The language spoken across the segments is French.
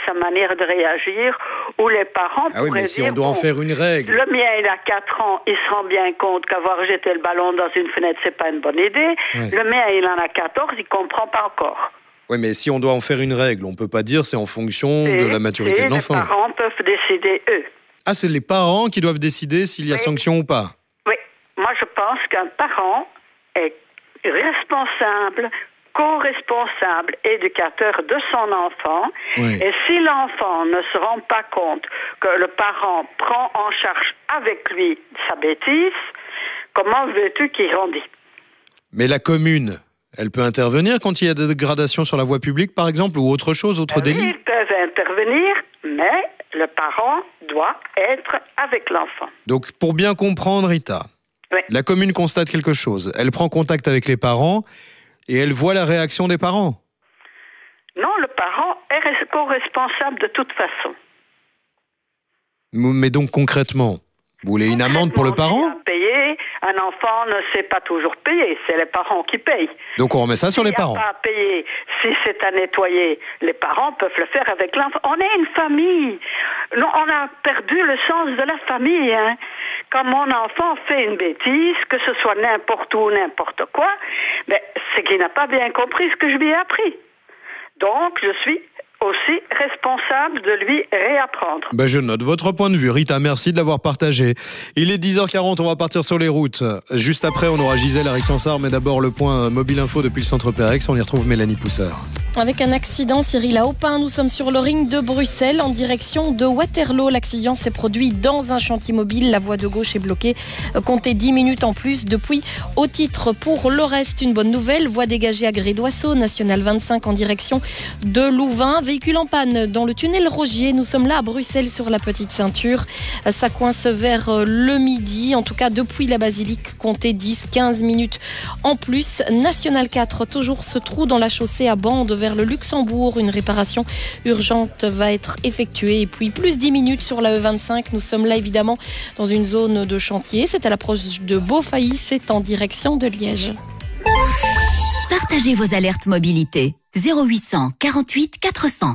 sa manière de réagir, où les parents Ah oui, pourraient mais si dire, on doit en faire une règle. le mien, il a 4 ans, il se rend bien compte qu'avoir jeté le ballon dans une fenêtre, c'est pas une bonne idée. Ouais. Le mien, il en a 14, il comprend pas encore. Oui, mais si on doit en faire une règle, on peut pas dire c'est en fonction de la maturité de l'enfant. Les parents peuvent décider, eux. Ah, c'est les parents qui doivent décider s'il y a sanction ou pas. Oui, moi je pense qu'un parent est responsable, co-responsable, éducateur de son enfant. Oui. Et si l'enfant ne se rend pas compte que le parent prend en charge avec lui sa bêtise, comment veux-tu qu'il grandisse? Mais la commune, elle peut intervenir quand il y a des dégradations sur la voie publique, par exemple, ou autre chose, autre délit? Ils peuvent intervenir, mais le parent doit être avec l'enfant. Donc, pour bien comprendre, Rita, Oui. la commune constate quelque chose, elle prend contact avec les parents et elle voit la réaction des parents. Non, le parent est co-responsable de toute façon. Mais donc, concrètement, vous voulez une amende pour le parent? S'il a payé, un enfant ne sait pas toujours payer, c'est les parents qui payent. Donc, on remet ça sur les parents. S'il n'y a pas à payer, si c'est à nettoyer, les parents peuvent le faire avec l'enfant. On est une famille. Non, on a perdu le sens de la famille. Hein. Quand mon enfant fait une bêtise, que ce soit n'importe où, n'importe quoi, ben, c'est qu'il n'a pas bien compris ce que je lui ai appris. Donc, je suis aussi responsable de lui réapprendre. Ben je note votre point de vue. Rita, merci de l'avoir partagé. Il est 10h40, on va partir sur les routes. Juste après, on aura Gisèle à Rixensart, mais d'abord le point mobile info depuis le centre Pérex. On y retrouve Mélanie Pousseur. Avec un accident, Cyril à Aupin, nous sommes sur le ring de Bruxelles en direction de Waterloo. L'accident s'est produit dans un chantier mobile. La voie de gauche est bloquée. Comptez 10 minutes en plus depuis. Au titre, pour le reste, une bonne nouvelle. Voie dégagée à Grédoisseau, National 25 en direction de Louvain. Véhicule en panne dans le tunnel Rogier. Nous sommes là à Bruxelles sur la petite ceinture. Ça coince vers le midi. En tout cas, depuis la basilique, comptez 10-15 minutes en plus. National 4, toujours ce trou dans la chaussée à bande vers le Luxembourg. Une réparation urgente va être effectuée. Et puis plus 10 minutes sur la E25. Nous sommes là évidemment dans une zone de chantier. C'est à l'approche de Beaufailly. C'est en direction de Liège. Partagez vos alertes mobilité. 0800 48 400.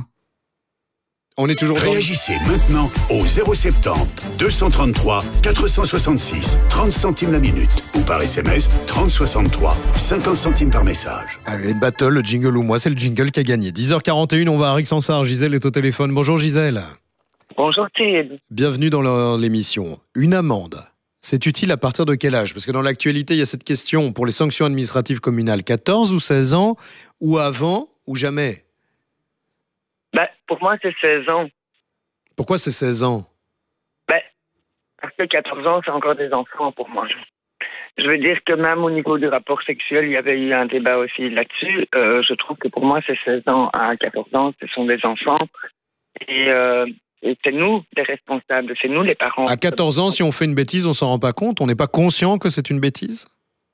On est toujours dans... Réagissez maintenant au 070 233 466 30 centimes la minute ou par SMS 3063 50 centimes par message. Allez, battle, le jingle ou moi, c'est le jingle qui a gagné. 10h41, on va à Rixensart. Gisèle est au téléphone. Bonjour Gisèle. Bonjour Thierry. Bienvenue dans l'émission. Une amende, c'est utile à partir de quel âge? Parce que dans l'actualité, il y a cette question pour les sanctions administratives communales. 14 ou 16 ans, ou avant, ou jamais? Pour moi, c'est 16 ans. Pourquoi c'est 16 ans? Parce que 14 ans, c'est encore des enfants pour moi. Je veux dire que même au niveau du rapport sexuel, il y avait eu un débat aussi là-dessus. Je trouve que pour moi, c'est 16 ans à 14 ans, ce sont des enfants. Et c'est nous les responsables, c'est nous les parents. À 14 ans, si on fait une bêtise, on s'en rend pas compte? On n'est pas conscient que c'est une bêtise?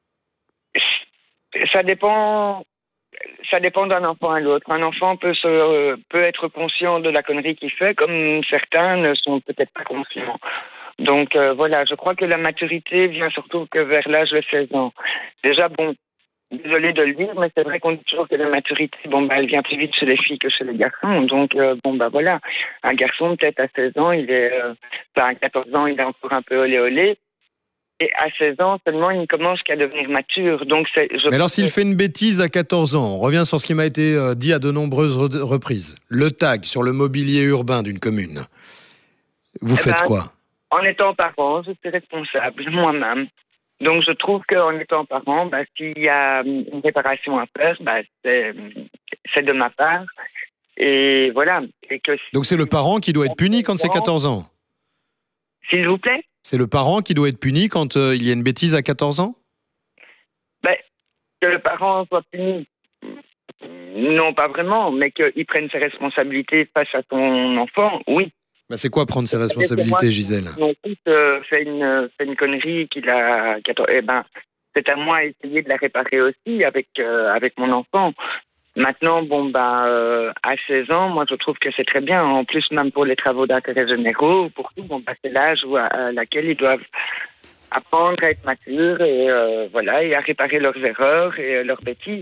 Ça dépend d'un enfant à l'autre. Un enfant peut être conscient de la connerie qu'il fait, comme certains ne sont peut-être pas conscients. Donc voilà, je crois que la maturité vient surtout que vers l'âge de 16 ans. Déjà, désolé de le dire, mais c'est vrai qu'on dit toujours que la maturité, elle vient plus vite chez les filles que chez les garçons. Donc voilà, un garçon peut-être à 16 ans, à 14 ans, il est encore un peu olé olé. Et à 16 ans seulement, il ne commence qu'à devenir mature. Donc mais alors s'il fait une bêtise à 14 ans, on revient sur ce qui m'a été dit à de nombreuses reprises. Le tag sur le mobilier urbain d'une commune. Vous faites quoi? En étant parent, je suis responsable moi-même. Donc je trouve qu'en étant parent, s'il y a une réparation à faire, c'est de ma part. Et voilà. Donc c'est le parent qui doit être puni quand c'est 14 ans? S'il vous plaît? C'est le parent qui doit être puni quand il y a une bêtise à 14 ans? Que le parent soit puni, non pas vraiment, mais qu'il prenne ses responsabilités face à son enfant, oui. C'est quoi prendre ses responsabilités, Gisèle? Mon fils fait une connerie qu'il a... c'est à moi d'essayer de la réparer aussi avec mon enfant. Maintenant, à 16 ans, moi, je trouve que c'est très bien. En plus, même pour les travaux d'intérêt généraux, pour tout, c'est l'âge à laquelle ils doivent apprendre à être matures et à réparer leurs erreurs et leurs bêtises.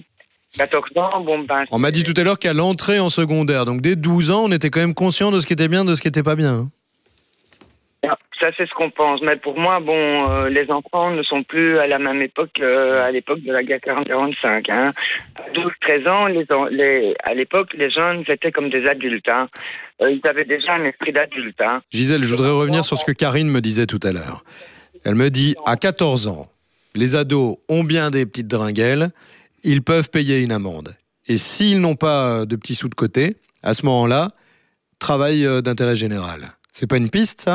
14 ans, bon ben... On m'a dit tout à l'heure qu'à l'entrée en secondaire, donc dès 12 ans, on était quand même conscient de ce qui était bien, de ce qui n'était pas bien. Ça, c'est ce qu'on pense. Mais pour moi, les enfants ne sont plus à la même époque à l'époque de la guerre 40-45. Hein. À 12-13 ans, à l'époque, les jeunes étaient comme des adultes. Hein. Ils avaient déjà un esprit d'adulte. Hein. Gisèle, je voudrais revenir sur ce que Karine me disait tout à l'heure. Elle me dit, à 14 ans, les ados ont bien des petites dringuelles, ils peuvent payer une amende. Et s'ils n'ont pas de petits sous de côté, à ce moment-là, travail d'intérêt général. C'est pas une piste, ça ?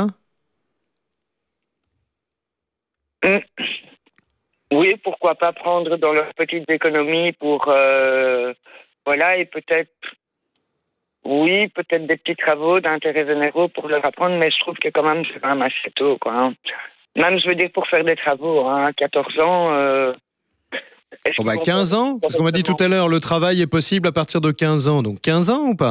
Oui, pourquoi pas prendre dans leurs petites économies pour... voilà, et peut-être des petits travaux d'intérêt généraux pour leur apprendre, mais je trouve que quand même, c'est quand même assez tôt, quoi. Hein. Même, je veux dire, pour faire des travaux, hein, 14 ans... 15 ans ? Parce qu'on m'a dit tout à l'heure, le travail est possible à partir de 15 ans. Donc 15 ans ou pas ?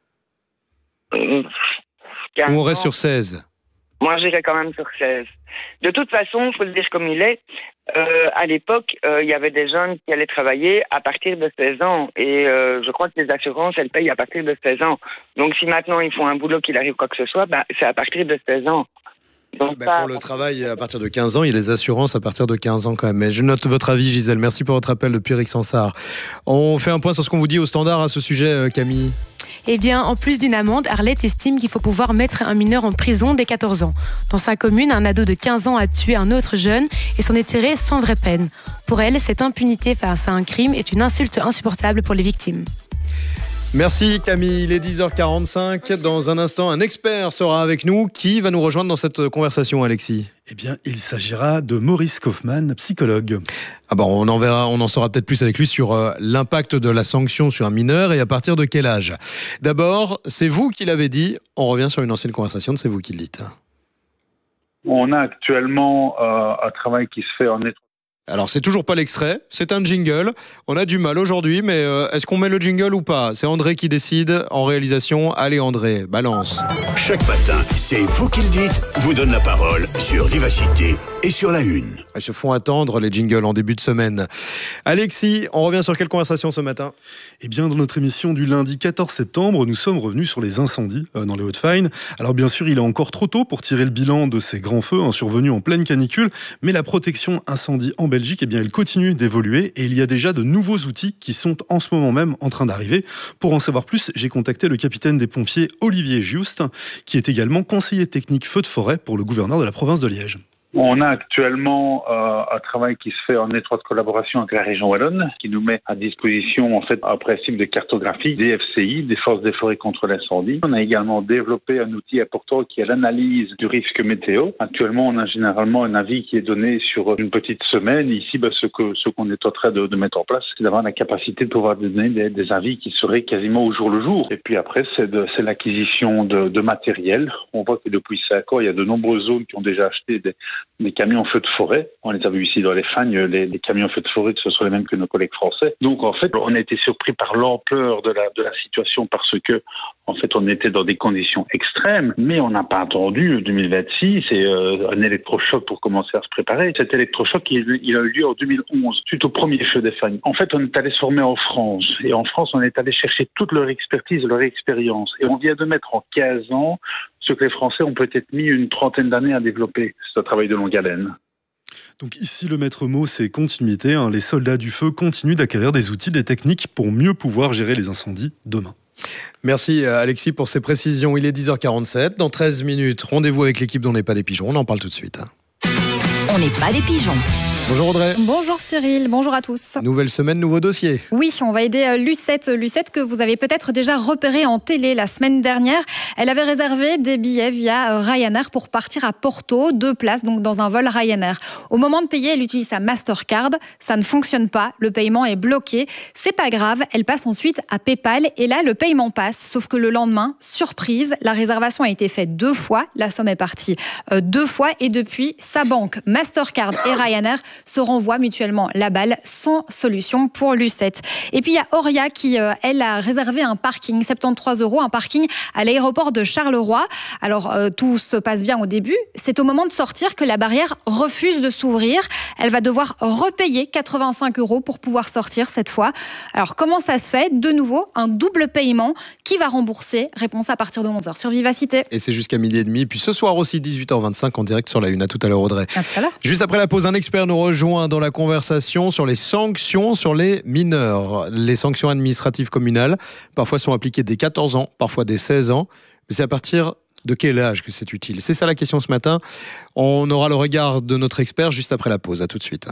Ou on reste sur 16 ? Moi, j'irais quand même sur 16. De toute façon, il faut le dire comme il est, à l'époque, il y avait des jeunes qui allaient travailler à partir de 16 ans. Et je crois que les assurances, elles payent à partir de 16 ans. Donc, si maintenant ils font un boulot, qu'il arrive quoi que ce soit, c'est à partir de 16 ans. Donc, pour le travail à partir de 15 ans, il y a les assurances à partir de 15 ans quand même. Mais je note votre avis, Gisèle. Merci pour votre appel depuis Rixensart. On fait un point sur ce qu'on vous dit au standard à ce sujet, Camille. Eh bien, en plus d'une amende, Arlette estime qu'il faut pouvoir mettre un mineur en prison dès 14 ans. Dans sa commune, un ado de 15 ans a tué un autre jeune et s'en est tiré sans vraie peine. Pour elle, cette impunité face à un crime est une insulte insupportable pour les victimes. Merci Camille, il est 10h45. Dans un instant, un expert sera avec nous. Qui va nous rejoindre dans cette conversation, Alexis ? Eh bien, il s'agira de Maurice Kaufmann, psychologue. On en saura peut-être plus avec lui sur l'impact de la sanction sur un mineur et à partir de quel âge. D'abord, c'est vous qui l'avez dit. On revient sur une ancienne conversation de C'est vous qui le dites. On a actuellement un travail qui se fait en étroite. Alors, c'est toujours pas l'extrait, c'est un jingle. On a du mal aujourd'hui, mais est-ce qu'on met le jingle ou pas ? C'est André qui décide en réalisation. Allez André, balance. Chaque matin, c'est vous qui le dites, vous donne la parole sur Vivacité et sur La Une. Ils se font attendre les jingles en début de semaine. Alexis, on revient sur quelle conversation ce matin ? Eh bien, dans notre émission du lundi 14 septembre, nous sommes revenus sur les incendies dans les Hauts-de-Fagne. Alors bien sûr, il est encore trop tôt pour tirer le bilan de ces grands feux survenus en pleine canicule, mais la protection incendie en Belgique, eh bien, elle continue d'évoluer et il y a déjà de nouveaux outils qui sont en ce moment même en train d'arriver. Pour en savoir plus, j'ai contacté le capitaine des pompiers Olivier Juste, qui est également conseiller technique feu de forêt pour le gouverneur de la province de Liège. On a actuellement un travail qui se fait en étroite collaboration avec la région wallonne, qui nous met à disposition en fait un principe de cartographie des FCI, des forces des forêts contre l'incendie. On a également développé un outil important qui est l'analyse du risque météo. Actuellement, on a généralement un avis qui est donné sur une petite semaine. Ici, ce qu'on est en train de mettre en place, c'est d'avoir la capacité de pouvoir donner des avis qui seraient quasiment au jour le jour. Et puis après, c'est l'acquisition de matériel. On voit que depuis 5 ans, il y a de nombreuses zones qui ont déjà acheté des camions feu de forêt. On les a vus ici dans les Fagnes, les camions feu de forêt, ce sont les mêmes que nos collègues français. Donc en fait, on a été surpris par l'ampleur de la situation parce que en fait, on était dans des conditions extrêmes, mais on n'a pas attendu 2026 et un électrochoc pour commencer à se préparer. Cet électrochoc, il a eu lieu en 2011, suite au premier feu des Fagnes. En fait, on est allé se former en France. Et en France, on est allé chercher toute leur expertise, leur expérience. Et on vient de mettre en 15 ans ce que les Français ont peut-être mis une trentaine d'années à développer. C'est un travail de longue haleine. Donc ici, le maître mot, c'est continuité. Les soldats du feu continuent d'acquérir des outils, des techniques pour mieux pouvoir gérer les incendies demain. Merci Alexis pour ces précisions. Il est 10h47. Dans 13 minutes, rendez-vous avec l'équipe d'On n'est pas des pigeons. On en parle tout de suite. On n'est pas des pigeons. Bonjour Audrey. Bonjour Cyril, bonjour à tous. Nouvelle semaine, nouveau dossier. Oui, on va aider Lucette. Lucette que vous avez peut-être déjà repérée en télé la semaine dernière. Elle avait réservé des billets via Ryanair pour partir à Porto, 2 places donc dans un vol Ryanair. Au moment de payer, elle utilise sa Mastercard. Ça ne fonctionne pas, le paiement est bloqué. C'est pas grave, elle passe ensuite à PayPal et là le paiement passe. Sauf que le lendemain, surprise, la réservation a été faite 2 fois. La somme est partie 2 fois et depuis, sa banque m'a Mastercard et Ryanair se renvoient mutuellement la balle sans solution pour Lucette. Et puis il y a Auria qui, elle, a réservé un parking, 73 €, un parking à l'aéroport de Charleroi. Alors tout se passe bien au début. C'est au moment de sortir que la barrière refuse de s'ouvrir. Elle va devoir repayer 85 € pour pouvoir sortir cette fois. Alors comment ça se fait? De nouveau, un double paiement. Qui va rembourser? Réponse à partir de 11h sur Vivacité. Et c'est jusqu'à 12h30. Puis ce soir aussi, 18h25 en direct sur la Une. À tout à l'heure, Audrey. À tout à l'heure. Juste après la pause, un expert nous rejoint dans la conversation sur les sanctions sur les mineurs. Les sanctions administratives communales, parfois sont appliquées dès 14 ans, parfois dès 16 ans. Mais c'est à partir de quel âge que c'est utile? C'est ça la question ce matin. On aura le regard de notre expert juste après la pause. À tout de suite.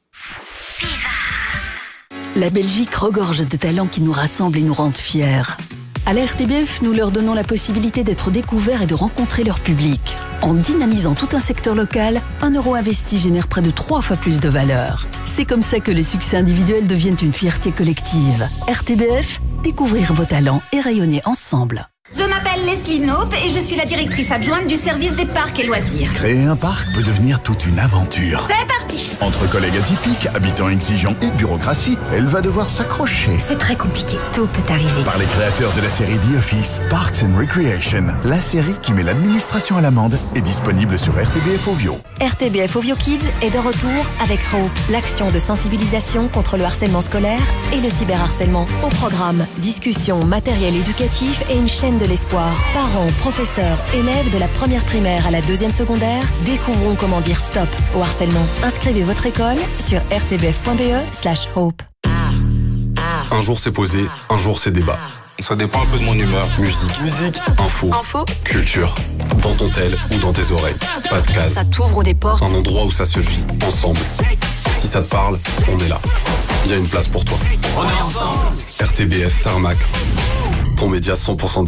La Belgique regorge de talents qui nous rassemblent et nous rendent fiers. À la RTBF, nous leur donnons la possibilité d'être découverts et de rencontrer leur public. En dynamisant tout un secteur local, 1 € investi génère près de 3 fois plus de valeur. C'est comme ça que les succès individuels deviennent une fierté collective. RTBF, découvrir vos talents et rayonner ensemble. Je m'appelle Leslie Knope et je suis la directrice adjointe du service des parcs et loisirs. Créer un parc peut devenir toute une aventure. C'est parti! Entre collègues atypiques, habitants exigeants et bureaucratie, elle va devoir s'accrocher. C'est très compliqué. Tout peut arriver. Par les créateurs de la série The Office, Parks and Recreation, la série qui met l'administration à l'amende, est disponible sur RTBF Ovio. RTBF Ovio Kids est de retour avec Hope, l'action de sensibilisation contre le harcèlement scolaire et le cyberharcèlement. Au programme, discussion, matériel éducatif et une chaîne de l'espoir. Parents, professeurs, élèves de la première primaire à la 2e secondaire, découvrons comment dire stop au harcèlement. Inscrivez votre école sur rtbf.be/hope. Un jour c'est posé, un jour c'est débat. Ça dépend un peu de mon humeur. Musique, info, culture. Dans ton tel ou dans tes oreilles. Pas de case. Ça t'ouvre des portes. Un endroit où ça se vit, ensemble. Si ça te parle, on est là. Il y a une place pour toi. On est ensemble. RTBF Tarmac. Ton média 100%